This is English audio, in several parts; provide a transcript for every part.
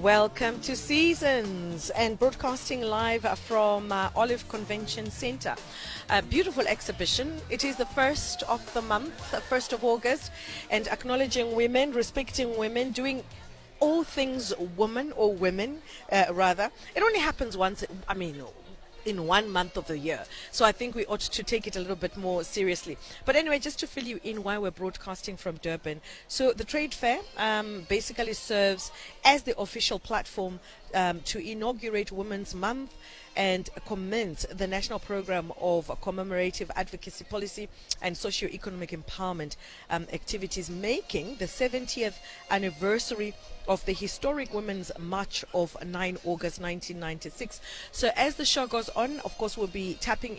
Welcome to Seasons and broadcasting live from Olive Convention Center. A beautiful exhibition. It is the first of the month, 1st of August, and acknowledging women, respecting women, doing all things woman or women, rather. It only happens once, in 1 month of the year. So I think we ought to take it a little bit more seriously. But anyway, just to fill you in why we're broadcasting from Durban. So the trade fair basically serves as the official platform to inaugurate Women's Month and commence the national program of commemorative advocacy policy and socio-economic empowerment activities, making the 70th anniversary of the historic Women's March of 9 August 1996. So as the show goes on, of course, we'll be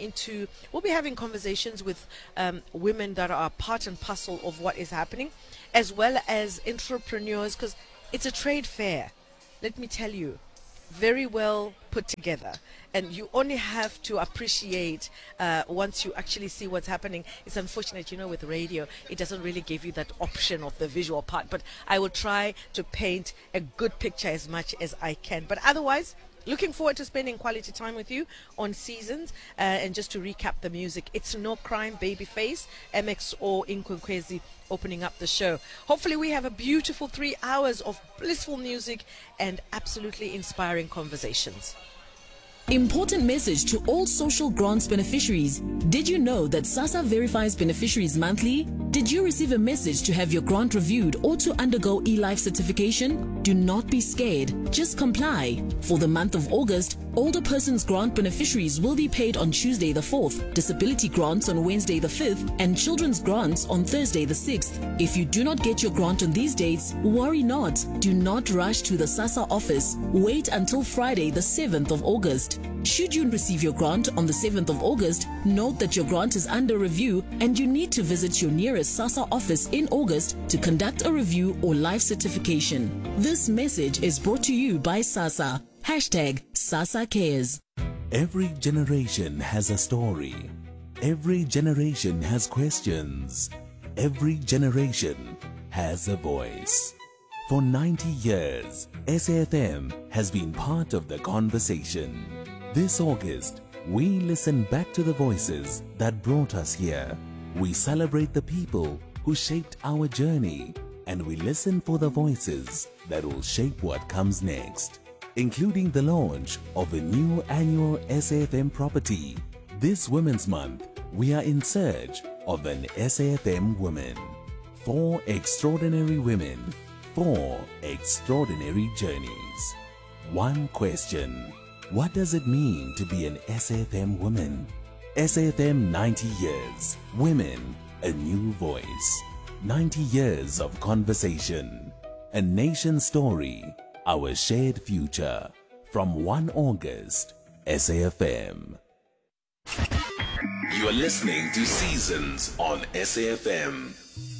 having conversations with women that are part and parcel of what is happening, as well as entrepreneurs, because it's a trade fair. Let me tell you, very well put together, and you only have to appreciate once you actually see what's happening. It's unfortunate, with radio, it doesn't really give you that option of the visual part, but I will try to paint a good picture as much as I can. But otherwise, looking forward to spending quality time with you on Seasons. And just to recap the music, it's No Crime, Babyface, MX or Inkwenkwezi opening up the show. Hopefully we have a beautiful 3 hours of blissful music and absolutely inspiring conversations. Important message to all social grants beneficiaries. Did you know that SASSA verifies beneficiaries monthly? Did you receive a message to have your grant reviewed or to undergo eLife certification? Do not be scared. Just comply. For the month of August, older persons grant beneficiaries will be paid on Tuesday the 4th, disability grants on Wednesday the 5th, and children's grants on Thursday the 6th. If you do not get your grant on these dates, worry not. Do not rush to the SASSA office. Wait until Friday the 7th of August. Should you receive your grant on the 7th of August, note that your grant is under review and you need to visit your nearest SASSA office in August to conduct a review or life certification. This message is brought to you by SASSA. #SASSA Cares. Every generation has a story. Every generation has questions. Every generation has a voice. For 90 years, SAFM has been part of the conversation. This August, we listen back to the voices that brought us here. We celebrate the people who shaped our journey, and we listen for the voices that will shape what comes next, including the launch of a new annual SAFM property. This Women's Month, we are in search of an SAFM woman. 4 extraordinary women, 4 extraordinary journeys. One question: what does it mean to be an SAFM woman? SAFM 90 years. Women, a new voice. 90 years of conversation. A nation story. Our shared future. From 1 August, SAFM. You are listening to Seasons on SAFM.